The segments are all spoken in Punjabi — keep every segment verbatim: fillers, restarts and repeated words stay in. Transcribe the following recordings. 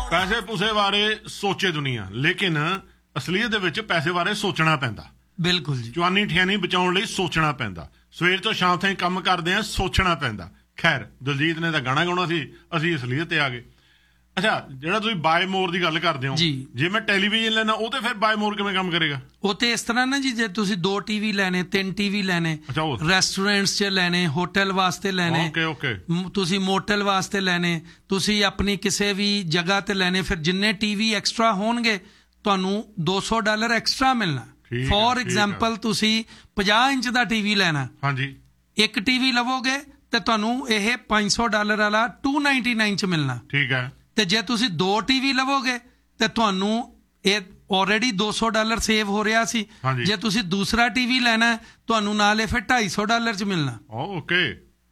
ਪੈਸੇ ਪੂਸੇ ਬਾਰੇ ਸੋਚੇ ਦੁਨੀਆ, ਲੇਕਿਨ ਅਸਲੀਅਤ ਦੇ ਵਿੱਚ ਪੈਸੇ ਬਾਰੇ ਸੋਚਣਾ ਪੈਂਦਾ। ਬਿਲਕੁਲ ਜੀ, ਚਵਾਨੀ ਠਿਆਨੀ ਬਚਾਉਣ ਲਈ ਸੋਚਣਾ ਪੈਂਦਾ। ਸਵੇਰ ਤੋਂ ਸ਼ਾਮ ਤਾਈਂ ਕੰਮ ਕਰਦੇ ਆ, ਸੋਚਣਾ ਪੈਂਦਾ। ਖੈਰ, ਦਲਜੀਤ ਨੇ ਤਾਂ ਗਾਣਾ ਗਾਉਣਾ ਸੀ, ਅਸੀਂ ਅਸਲੀਅਤ ਤੇ ਆ ਗਏ। ਅੱਛਾ, ਜਿਹੜਾ ਤੁਸੀਂ ਬਾਏ ਮੋਰ ਦੀ ਗੱਲ ਕਰਦੇ ਹੋ, ਜੇ ਮੈਂ ਟੈਲੀਵਿਜ਼ਨ ਲੈਣਾ ਉਹ ਤੇ ਫਿਰ ਬਾਏ ਮੋਰ ਕਿਵੇਂ ਕੰਮ ਕਰੇਗਾ? ਉਹ ਤੇ ਇਸ ਤਰ੍ਹਾਂ ਨਾ ਜੀ, ਜੇ ਤੁਸੀਂ ਦੋ ਟੀਵੀ ਲੈਣੇ, ਤਿੰਨ ਟੀਵੀ ਲੈਣੇ, ਰੈਸਟੋਰੈਂਟਸ 'ਚ ਲੈਣੇ, ਹੋਟਲ ਵਾਸਤੇ ਲੈਣੇ, ਤੁਸੀਂ ਮੋਟਲ ਵਾਸਤੇ ਲੈਣੇ, ਤੁਸੀਂ ਆਪਣੀ ਕਿਸੇ ਵੀ ਜਗ੍ਹਾ ਤੇ ਲੈਣੇ, ਫਿਰ ਜਿੰਨੇ ਟੀਵੀ ਐਕਸਟਰਾ ਹੋਣਗੇ ਤੁਹਾਨੂੰ ਦੋ ਸੌ ਡਾਲਰ ਐਕਸਟਰਾ ਮਿਲਣਾ। ਫੋਰ ਐਗਜ਼ਾਮਪਲ, ਤੁਸੀਂ ਪੰਜਾਹ ਇੰਚ ਦਾ ਟੀਵੀ ਲੈਣਾ, ਹਾਂਜੀ, ਇੱਕ ਟੀਵੀ ਲਵੋਗੇ ਤੇ ਤੁਹਾਨੂੰ ਇਹ ਪੰਜ ਸੌ ਡਾਲਰ ਵਾਲਾ ਟੂ ਨਾਈਨਟੀ ਨਾਈਨ 'ਚ ਮਿਲਣਾ। ਠੀਕ ਹੈ। ਤੇ ਜੇ ਤੁਸੀਂ ਦੋ ਟੀਵੀ ਲਵੋਗੇ ਤੇ ਤੁਹਾਨੂੰ ਇਹ ਆਲਰੇਡੀ ਦੋ ਸੌ ਡਾਲਰ ਸੇਵ ਹੋ ਰਿਹਾ ਸੀ। ਜੇ ਤੁਸੀਂ ਦੂਸਰਾ ਟੀਵੀ ਲੈਣਾ ਤੁਹਾਨੂੰ ਨਾਲ ਇਹ ਫਿਰ ਢਾਈ ਸੌ ਡਾਲਰ 'ਚ ਮਿਲਣਾ। ਓਕੇ।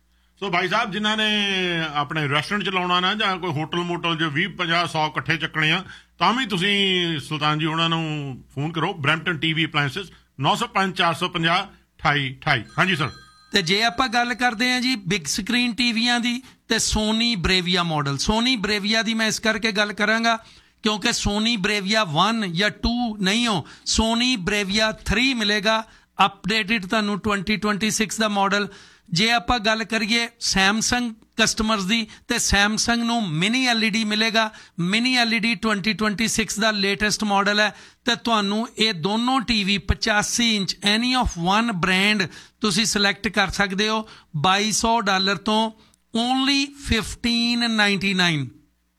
ਸੋ ਭਾਈ ਸਾਹਿਬ, ਜਿਨ੍ਹਾਂ ਨੇ ਆਪਣੇ ਰੈਸਟੋਰੈਂਟ ਚਲਾਉਣਾ ਨਾ, ਜਾਂ ਕੋਈ ਹੋਟਲ ਮੋਟਲ 'ਚ ਵੀਹ ਪੰਜਾਹ ਸੌ ਇਕੱਠੇ ਚੱਕਣੇ ਆ, ਤਾਂ ਵੀ ਤੁਸੀਂ ਸੁਲਤਾਨ ਜੀ ਉਹਨਾਂ ਨੂੰ ਫੋਨ ਕਰੋ। ਬਰੈਂਪਟਨ ਟੀਵੀ ਅਪਲਾਇੰਸਿਸ, ਨੌ ਸੌ ਪੰਜ ਚਾਰ ਸੌ ਪੰਜਾਹ ਅਠਾਈ ਅਠਾਈ। ਹਾਂਜੀ ਸਰ। ਤੇ ਜੇ ਆਪਾਂ ਗੱਲ ਕਰਦੇ ਹਾਂ ਜੀ ਬਿਗ ਸਕਰੀਨ ਟੀਵੀਆਂ ਦੀ, ਤੇ ਸੋਨੀ ਬਰੇਵੀਆ ਮਾਡਲ। ਸੋਨੀ ਬਰੇਵੀਆ ਦੀ ਮੈਂ ਇਸ ਕਰਕੇ ਗੱਲ ਕਰਾਂਗਾ ਕਿਉਂਕਿ ਸੋਨੀ ਬਰੇਵੀਆ ਵਨ ਜਾਂ ਟੂ ਨਹੀਂ ਹੋ, ਸੋਨੀ ਬਰੇਵੀਆ ਥਰੀ ਮਿਲੇਗਾ ਅਪਡੇਟਡ ਤੁਹਾਨੂੰ ਟਵੈਂਟੀ ਟਵੈਂਟੀ ਸਿਕਸ ਦਾ ਮਾਡਲ। ਜੇ ਆਪਾਂ ਗੱਲ ਕਰੀਏ ਸੈਮਸੰਗ ਕਸਟਮਰਸ ਦੀ, ਤੇ ਸੈਮਸੰਗ ਨੂੰ ਮਿਨੀ ਐਲ ਈ ਡੀ ਮਿਲੇਗਾ। Mini L E D twenty twenty six ਦਾ ਲੇਟੈਸਟ ਮਾਡਲ ਹੈ। ਤੇ ਤੁਹਾਨੂੰ ਇਹ ਦੋਨੋਂ ਟੀਵੀ ਪਚਾਸੀ inch any of one brand ਤੁਸੀਂ ਸਿਲੈਕਟ ਕਰ ਸਕਦੇ ਹੋ ਬਾਈ ਸੌ ਡਾਲਰ ਤੋਂ ਓਨਲੀ ਫਿਫਟੀਨ ਨਾਈਨਟੀ ਨਾਈਨ।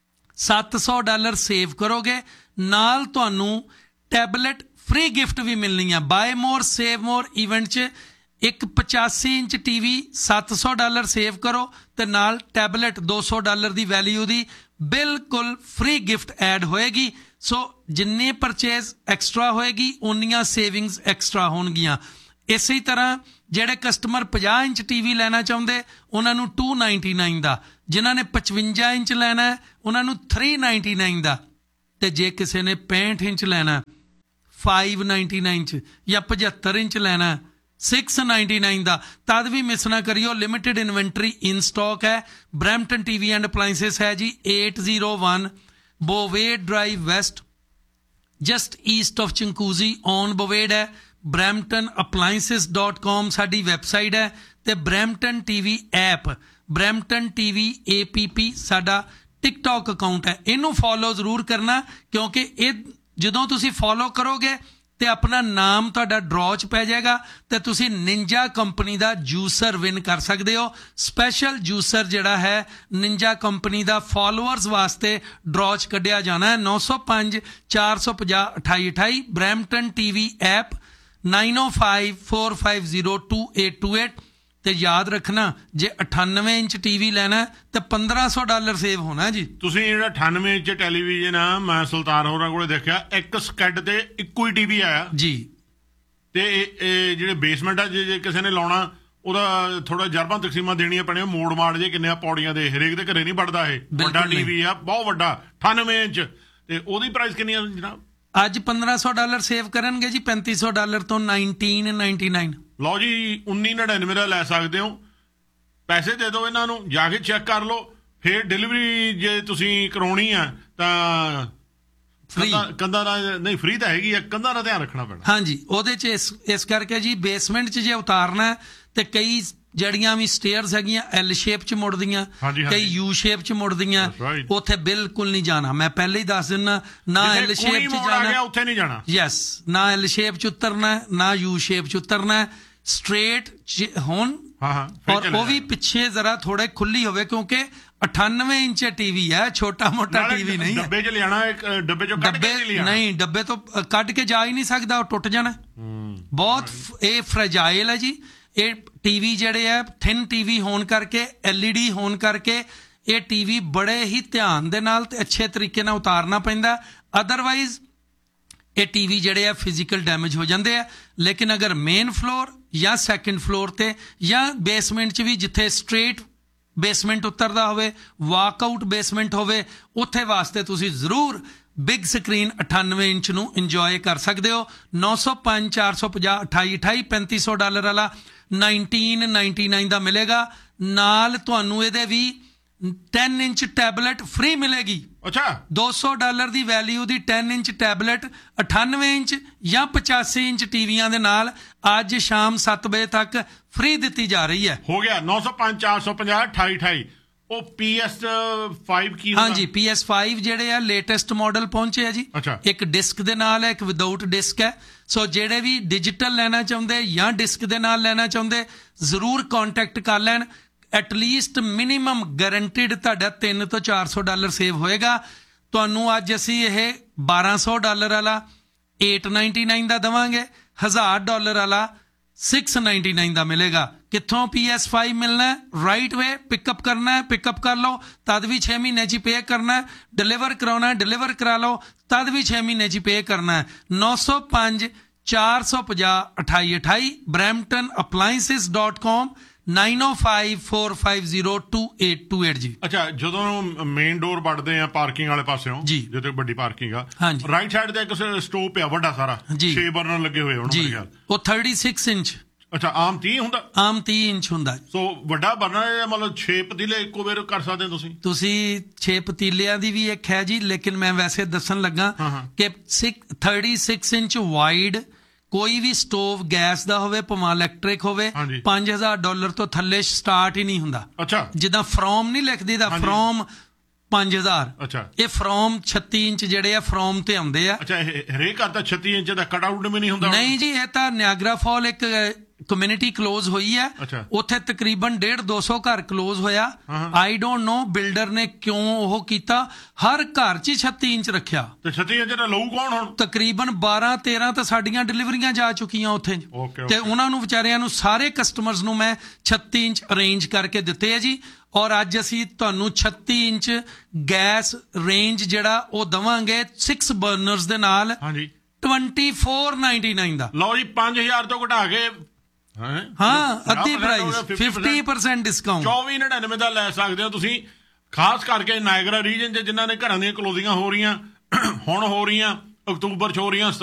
ਸੱਤ ਸੌ ਡਾਲਰ ਸੇਵ ਕਰੋਗੇ, ਨਾਲ ਤੁਹਾਨੂੰ ਟੈਬਲੇਟ ਫ੍ਰੀ ਗਿਫਟ ਵੀ ਮਿਲਣੀ ਆ। ਬਾਏ ਮੋਰ ਸੇਵ ਮੋਰ ਇਵੈਂਟ 'ਚ ਇੱਕ ਪਚਾਸੀ ਇੰਚ ਟੀਵੀ ਸੱਤ ਸੌ ਡਾਲਰ ਸੇਵ ਕਰੋ ਤੇ ਨਾਲ ਟੈਬਲੇਟ ਦੋ ਸੌ ਡਾਲਰ ਦੀ ਵੈਲਿਊ ਦੀ ਬਿਲਕੁਲ ਫ੍ਰੀ ਗਿਫਟ ਐਡ ਹੋਏਗੀ। ਸੋ ਜਿੰਨੀ ਪਰਚੇਜ਼ ਐਕਸਟਰਾ ਹੋਏਗੀ ਉਨੀਆਂ ਸੇਵਿੰਗਸ ਐਕਸਟਰਾ ਹੋਣਗੀਆਂ। ਇਸੇ ਤਰ੍ਹਾਂ ਜਿਹੜੇ ਕਸਟਮਰ ਪੰਜਾਹ ਇੰਚ ਟੀਵੀ ਲੈਣਾ ਚਾਹੁੰਦੇ ਉਹਨਾਂ ਨੂੰ ਟੂ ਨਾਈਨਟੀ ਨਾਈਨ ਦਾ, ਜਿਨ੍ਹਾਂ ਨੇ ਪਚਵੰਜਾ ਇੰਚ ਲੈਣਾ ਉਹਨਾਂ ਨੂੰ ਥ੍ਰੀ ਨਾਈਨਟੀ ਨਾਈਨ ਦਾ, ਤੇ ਜੇ ਕਿਸੇ ਨੇ ਪੈਂਹਠ ਇੰਚ ਲੈਣਾ ਫਾਈਵ ਨਾਈਨਟੀ ਨਾਈਨ 'ਚ, ਜਾਂ ਪਝੱਤਰ ਇੰਚ ਲੈਣਾ ਸਿਕਸ ਨਾਈਨਟੀ ਨਾਈਨ ਦਾ। ਤਦ ਵੀ ਮਿਸ ਨਾ ਕਰਿਓ, ਲਿਮਿਟਿਡ ਇਨਵੈਂਟਰੀ ਇਨ ਸਟਾਕ ਹੈ। ਬਰੈਂਪਟਨ ਟੀਵੀ ਐਂਡ ਅਪਲਾਇੰਸਿਸ ਹੈ ਜੀ eight zero one ਬੋਵੇਡ drive West, just East of ਚੰਕੂਜ਼ੀ on ਬੋਵੇਡ ਹੈ। ਬਰੈਂਪਟਨ ਅਪਲਾਇੰਸਿਸ ਡੋਟ ਕੌਮ ਸਾਡੀ ਵੈਬਸਾਈਟ ਹੈ, ਤੇ Brampton TV app, Brampton TV ਏ ਪੀ ਪੀ ਸਾਡਾ ਟਿਕਟੋਕ ਅਕਾਊਂਟ ਹੈ। ਇਹਨੂੰ ਫੋਲੋ ਜ਼ਰੂਰ ਕਰਨਾ ਕਿਉਂਕਿ ਇਹ ਜਦੋਂ ਤੁਸੀਂ ਫੋਲੋ ਕਰੋਗੇ ਤੇ ਆਪਣਾ ਨਾਮ ਤੁਹਾਡਾ ਡਰਾਅ 'ਚ ਪੈ ਜਾਏਗਾ ਤੇ ਤੁਸੀਂ ਨਿੰਜਾ ਕੰਪਨੀ ਦਾ ਜੂਸਰ ਵਿਨ ਕਰ ਸਕਦੇ ਹੋ। ਸਪੈਸ਼ਲ ਜੂਸਰ ਜਿਹੜਾ ਹੈ ਨਿੰਜਾ ਕੰਪਨੀ ਦਾ ਫਾਲੋਅਰਸ ਵਾਸਤੇ ਡਰਾਅ 'ਚ ਕੱਢਿਆ ਜਾਣਾ ਹੈ। ਨੌ ਸੌ ਪੰਜ ਚਾਰ ਸੌ ਪੰਜਾਹ ਅਠਾਈ ਅਠਾਈ। ਬਰੈਂਪਟਨ ਟੀਵੀ ਐਪ ਨਾਈਨ ਓ five four five zero two eight two eight. ਤੇ ਯਾਦ ਰੱਖਣਾ, ਜੇ ਅਠਾਨਵੇਂ ਇੰਚ ਟੀਵੀ ਲੈਣਾ ਤੇ ਪੰਦਰਾਂ ਸੌ ਡਾਲਰ ਸੇਵ ਹੋਣਾ ਜੀ। ਤੁਸੀਂ ਜਿਹੜਾ ਅਠਾਨਵੇਂ ਇੰਚ ਟੈਲੀਵਿਜ਼ਨ ਆ, ਮੈਂ ਸੁਲਤਾਨ ਹੋਰਾਂ ਕੋਲੇ ਦੇਖਿਆ ਇੱਕ ਸਕੈਡ ਤੇ ਇੱਕੋ ਹੀ ਟੀਵੀ ਆਇਆ ਜੀ। ਤੇ ਇਹ ਜਿਹੜੇ ਬੇਸਮੈਂਟ ਆ, ਜੇ ਕਿਸੇ ਨੇ ਲਾਉਣਾ ਉਹਦਾ ਥੋੜਾ ਜਰਬਾਂ ਤਕਸੀਮਾਂ ਦੇਣੀਆਂ ਪੈਣੀਆਂ, ਮੋੜ ਮਾੜ ਜੇ ਕਿੰਨੇ ਪੌੜੀਆਂ ਦੇ, ਹਰੇਕ ਦੇ ਘਰੇ ਨਹੀਂ ਵੜਦਾ। ਇਹ ਵੱਡਾ ਟੀਵੀ ਆ, ਬਹੁਤ ਵੱਡਾ, ਅਠਾਨਵੇਂ ਇੰਚ। ਤੇ ਉਹਦੀ ਪ੍ਰਾਈਸ ਕਿੰਨੀ ਆ ਜਨਾਬ? ਅੱਜ ਪੰਦਰਾਂ ਸੌ ਡਾਲਰ ਸੇਵ ਕਰਨਗੇ ਜੀ ਪੈਂਤੀ ਸੌ ਡਾਲਰ ਤੋਂ ਨਾਈਨਟੀਨ ਨਾਈਨਟੀ ਨਾਈਨ। ਲਓ ਜੀ, ਉੱਨੀ ਨੜਿਨਵੇਂ ਦਾ ਲੈ ਸਕਦੇ ਹੋ। ਪੈਸੇ ਦੇ ਦਿਓ ਇਹਨਾਂ ਨੂੰ, ਜਾ ਕੇ ਚੈੱਕ ਕਰ ਲਓ। ਫਿਰ ਡਿਲੀਵਰੀ ਜੇ ਤੁਸੀਂ ਕਰਾਉਣੀ ਆ ਤਾਂ ਕੰਧਾਂ ਦਾ ਨਹੀਂ, ਫ੍ਰੀ ਤਾਂ ਹੈਗੀ ਆ, ਕੰਧਾਂ ਦਾ ਧਿਆਨ ਰੱਖਣਾ ਪੈਣਾ। ਹਾਂਜੀ, ਉਹਦੇ 'ਚ ਇਸ ਇਸ ਕਰਕੇ ਜੀ ਬੇਸਮੈਂਟ 'ਚ ਜੇ ਉਤਾਰਨਾ ਤੇ ਕਈ ਜਿਹੜੀਆਂ ਵੀ ਸਟੇਅਰਸ ਹੈਗੀਆਂ ਐਲ ਸ਼ੇਪ 'ਚ ਮੁੜਦੀਆਂ, ਕਈ ਯੂ ਸ਼ੇਪ 'ਚ ਮੁੜਦੀਆਂ, ਉੱਥੇ ਬਿਲਕੁਲ ਨਹੀਂ ਜਾਣਾ। ਮੈਂ ਪਹਿਲੇ ਹੀ ਦੱਸ ਦਿੰਦਾ, ਨਾ ਐਲ ਸ਼ੇਪ 'ਚ ਜਾਣਾ, ਉੱਥੇ ਨਹੀਂ ਜਾਣਾ। ਯੈਸ, ਨਾ ਐਲ ਸ਼ੇਪ 'ਚ ਉਤਰਨਾ, ਨਾ ਯੂ ਸ਼ੇਪ 'ਚ ਉਤਰਨਾ। ਸਟ੍ਰੇਟ ਹੋਣ, ਔਰ ਉਹ ਵੀ ਪਿੱਛੇ ਜ਼ਰਾ ਥੋੜੇ ਖੁੱਲੀ ਹੋਵੇ ਕਿਉਂਕਿ ਅਠਾਨਵੇਂ ਇੰਚ ਟੀਵੀ ਹੈ, ਛੋਟਾ ਮੋਟਾ ਟੀਵੀ ਨਹੀਂ ਹੈ। ਡੱਬੇ 'ਚ ਲਿਆਣਾ, ਡੱਬੇ 'ਚੋਂ ਕੱਢ ਕੇ ਨਹੀਂ, ਨਹੀਂ ਡੱਬੇ ਤੋਂ ਕੱਢ ਕੇ ਜਾ ਹੀ ਨਹੀਂ ਸਕਦਾ, ਉਹ ਟੁੱਟ ਜਾਣਾ। ਬਹੁਤ ਇਹ ਫਰੈਜਾਈਲ ਹੈ ਜੀ। ਇਹ ਟੀਵੀ ਜਿਹੜੇ ਆ ਥਿਨ ਟੀਵੀ ਹੋਣ ਕਰਕੇ, ਐਲ ਈ ਡੀ ਹੋਣ ਕਰਕੇ ਇਹ ਟੀਵੀ ਬੜੇ ਹੀ ਧਿਆਨ ਦੇ ਨਾਲ ਤੇ ਅੱਛੇ ਤਰੀਕੇ ਨਾਲ ਉਤਾਰਨਾ ਪੈਂਦਾ। ਅਦਰਵਾਈਜ਼ ਇਹ ਟੀਵੀ ਜਿਹੜੇ ਆ ਫਿਜ਼ੀਕਲ ਡੈਮੇਜ ਹੋ ਜਾਂਦੇ ਆ। ਲੇਕਿਨ ਅਗਰ ਮੇਨ ਫਲੋਰ ਜਾਂ ਸੈਕਿੰਡ ਫਲੋਰ ਤੇ ਜਾਂ ਬੇਸਮੈਂਟ 'ਚ ਵੀ, ਜਿੱਥੇ ਸਟ੍ਰੇਟ ਬੇਸਮੈਂਟ ਉਤਰਦਾ ਹੋਵੇ, ਵਾਕਆਊਟ ਬੇਸਮੈਂਟ ਹੋਵੇ, ਉੱਥੇ ਵਾਸਤੇ ਤੁਸੀਂ ਜ਼ਰੂਰ ਬਿਗ ਸਕਰੀਨ ਅਠਾਨਵੇਂ ਇੰਚ ਨੂੰ ਇੰਜੋਏ ਕਰ ਸਕਦੇ ਹੋ। ਨੌ ਸੌ ਪੰਜ ਚਾਰ ਸੌ ਪੰਜਾਹ ਅਠਾਈ ਅਠਾਈ। ਪੈਂਤੀ ਸੌ ਡਾਲਰ ਵਾਲਾ ਨਾਈਨਟੀਨ ਨਾਈਨਟੀ ਨਾਈਨ ਦਾ ਮਿਲੇਗਾ। ਨਾਲ ਤੁਹਾਨੂੰ ਇਹਦੇ ਵੀ ਟੈਨ ਇੰਚ ਟੈਬਲੇਟ ਫ੍ਰੀ ਮਿਲੇਗੀ। ਅੱਛਾ ਦੋ ਸੌ ਡਾਲਰ ਦੀ ਵੈਲਿਊ ਦੀ ਦਸ ਇੰਚ ਟੈਬਲੇਟ, ਅਠਾਨਵੇਂ ਇੰਚ ਜਾਂ ਪਚਾਸੀ ਇੰਚ ਟੀਵੀਆਂ ਦੇ ਨਾਲ ਅੱਜ ਸ਼ਾਮ ਸੱਤ ਵਜੇ ਤੱਕ ਫ੍ਰੀ ਦਿੱਤੀ ਜਾ ਰਹੀ ਹੈ। ਹੋ ਗਿਆ ਨੌ ਸੌ ਪੰਜ ਚਾਰ ਸੌ ਪੰਜਾਹ ਅਠਾਈ ਅਠਾਈ। ਉਹ ਪੀ ਐਸ ਫਾਈਵ ਕੀ? ਹਾਂਜੀ ਪੀ ਐਸ ਫਾਈਵ ਜਿਹੜੇ ਆ ਲੇਟੈਸਟ ਮਾਡਲ ਪਹੁੰਚੇ ਆ ਜੀ। ਇੱਕ ਡਿਸਕ ਦੇ ਨਾਲ ਹੈ, ਇੱਕ ਵਿਦਆਊਟ ਡਿਸਕ ਹੈ। ਸੋ ਜਿਹੜੇ ਵੀ ਡਿਜੀਟਲ ਲੈਣਾ ਚਾਹੁੰਦੇ ਜਾਂ ਡਿਸਕ ਦੇ ਨਾਲ ਲੈਣਾ ਚਾਹੁੰਦੇ ਜ਼ਰੂਰ ਕੰਟੈਕਟ ਕਰ ਲੈਣ। ਐਟਲੀਸਟ ਮਿਨੀਮਮ ਗਰੰਟਿਡ ਤੁਹਾਡਾ ਤਿੰਨ ਤੋਂ ਚਾਰ ਸੌ ਡਾਲਰ ਸੇਵ ਹੋਏਗਾ। ਤੁਹਾਨੂੰ ਅੱਜ ਅਸੀਂ ਇਹ ਬਾਰਾਂ ਸੌ ਡਾਲਰ ਵਾਲਾ ਅੱਠ ਸੌ ਨਿਨਆਨਵੇਂ ਦਾ ਦੇਵਾਂਗੇ, ਹਜ਼ਾਰ ਡਾਲਰ ਵਾਲਾ ਛੇ ਸੌ ਨਿਨਆਨਵੇਂ ਦਾ ਮਿਲੇਗਾ। ਕਿੱਥੋਂ ਪੀ ਐਸ ਫਾਈਵ ਮਿਲਣਾ? ਰਾਈਟ ਵੇ ਪਿਕਅਪ ਕਰਨਾ ਹੈ, ਪਿਕਅਪ ਕਰ ਲਓ, ਤਦ ਵੀ ਛੇ ਮਹੀਨੇ 'ਚ ਪੇ ਕਰਨਾ। ਡਿਲੀਵਰ ਕਰਾਉਣਾ, ਡਿਲੀਵਰ ਕਰਾ ਲਓ, ਤਦ ਵੀ ਛੇ ਮਹੀਨੇ 'ਚ ਪੇ ਕਰਨਾ। ਨੌ ਸੌ ਪੰਜ ਚਾਰ ਸੌ ਪੰਜਾਹ ਅਠਾਈ ਅਠਾਈ Brampton appliances dot com nine ਓ five four five zero two eight two eight ਜੀ। ਅੱਛਾ ਜਦੋਂ ਮੇਨ ਡੋਰ ਵੜਦੇ ਆ ਪਾਰਕਿੰਗ ਵਾਲੇ ਪਾਸਿਓਂ ਜੀ, ਜਿੱਥੇ ਵੱਡੀ ਪਾਰਕਿੰਗ ਆ, ਰਾਈਟ ਸਾਈਡ ਤੇ ਇੱਕ ਸਟੋਪ ਪਿਆ ਵੱਡਾ ਸਾਰਾ, ਛੇ ਬਰਨਰ ਲੱਗੇ ਹੋਏ ਹੁਣ ਮੇਰੇ ਖਿਆਲ। ਉਹ ਛੱਤੀ ਇੰਚ। ਅੱਛਾ ਆਮ ਤੀਹ ਹੁੰਦਾ? ਆਮ ਤੀਹ ਇੰਚ ਹੁੰਦਾ। ਸੋ ਵੱਡਾ ਬਰਨਰ ਮਤਲਬ ਛੇ ਪਤੀਲੇ ਇੱਕੋ ਵਾਰ ਕਰ ਸਕਦੇ ਹੋ ਤੁਸੀਂ? ਤੁਸੀਂ ਛੇ ਪਤੀਲਿਆਂ ਦੀ ਵੀ ਇੱਕ ਹੈ ਜੀ, ਲੇਕਿਨ ਮੈਂ ਵੈਸੇ ਦੱਸਣ ਲੱਗਾ ਕਿ ਛੱਤੀ ਇੰਚ ਵਾਈਡ ਕੋਈ ਵੀ ਸਟੋਵ ਗੈਸ ਦਾ ਹੋਵੇ ਭਾਵੇਂ ਇਲੈਕਟ੍ਰਿਕ ਹੋਵੇ ਪੰਜ ਹਜ਼ਾਰ ਡਾਲਰ ਤੋਂ ਥੱਲੇ ਸਟਾਰਟ ਹੀ ਨਹੀਂ ਹੁੰਦਾ। ਅੱਛਾ ਜਿੱਦਾਂ ਫਰੋਮ ਨਹੀਂ ਲਿਖਦੀ ਦਾ ਫਰੋਮ ਪੰਜ ਹਜ਼ਾਰ, ਇਹ ਫਰੋਮ ਛੱਤੀ ਇੰਚ ਜਿਹੜੇ ਆ ਫਰੋਮ ਤੇ ਆਉਂਦੇ ਆ। ਅੱਛਾ ਹਰੇਕ ਘਰ ਤਾਂ ਛੱਤੀ ਇੰਚ ਦਾ ਕਟ ਆਊਟ ਵੀ ਨਹੀਂ ਹੁੰਦਾ? ਨਹੀਂ ਜੀ, ਇਹ ਤਾਂ ਨਿਆਗਰਾ ਫਾਲ ਇੱਕ ਕਮਿਊਨਿਟੀ ਕਲੋਜ਼ ਹੋਈ ਹੈ, ਉੱਥੇ ਤਕਰੀਬਨ ਡੇਢ ਦੋ ਸੌ ਘਰ ਕਲੋਜ਼ ਹੋਇਆ। ਆਈ ਡੋਂਟ ਨੋ ਬਿਲਡਰ ਨੇ ਕਿਉਂ ਉਹ ਕੀਤਾ, ਹਰ ਘਰ 'ਚ ਛੱਤੀ ਇੰਚ ਰੱਖਿਆ। ਤੇ ਛੱਤੀ ਇੰਚ ਦਾ ਲਊ ਕੌਣ ਹੁਣ? ਤਕਰੀਬਨ ਬਾਰਾਂ ਤੇਰਾਂ ਤਾਂ ਸਾਡੀਆਂ ਡਿਲੀਵਰੀਆਂ ਜਾ ਚੁੱਕੀਆਂ ਉੱਥੇ, ਤੇ ਉਹਨਾਂ ਨੂੰ ਵਿਚਾਰਿਆਂ ਨੂੰ ਸਾਰੇ ਕਸਟਮਰਸ ਨੂੰ ਮੈਂ ਛੱਤੀ ਇੰਚ ਅਰੇਂਜ ਕਰਕੇ ਦਿੱਤੇ ਆ ਜੀ। ਔਰ ਅੱਜ ਅਸੀਂ ਤੁਹਾਨੂੰ ਛੱਤੀ ਇੰਚ ਗੈਸ ਰੇਂਜ ਜਿਹੜਾ ਉਹ ਦੇਵਾਂਗੇ ਸਿਕਸ ਬਰਨਰਸ ਦੇ ਨਾਲ ਟਵੈਂਟੀ ਫੋਰ ਨਾਈਨਟੀ ਨਾਈਨ ਦਾ। ਲਓ ਜੀ ਪੰਜ ਹਜ਼ਾਰ ਤੋਂ ਘਟਾ ਕੇ ਹਾਂ ਅੱਧੀ ਪ੍ਰਾਈਸ, ਫਿਫਟੀ ਪਰਸੈਂਟ ਡਿਸਕਾਊਂਟ ਚੌਵੀ ਨੜਿਨਵੇਂ ਦਾ ਲੈ ਸਕਦੇ ਹੋ ਤੁਸੀਂ। ਖਾਸ ਕਰਕੇ ਨਾਇਗਰਾ ਰੀਜਨ 'ਚ ਜਿਨ੍ਹਾਂ ਨੇ ਘਰਾਂ ਦੀਆਂ ਕਲੋਜ਼ਿੰਗਾਂ ਹੋ ਰਹੀਆਂ ਹੁਣ ਹੋ ਰਹੀਆਂ, ਅਕਤੂਬਰ 'ਚ ਹੋ ਰਹੀਆਂ,